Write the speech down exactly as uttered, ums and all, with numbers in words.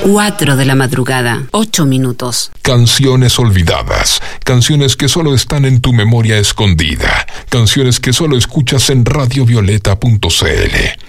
cuatro de la madrugada, ocho minutos. Canciones olvidadas, canciones que solo están en tu memoria escondida, canciones que solo escuchas en radiovioleta punto c l.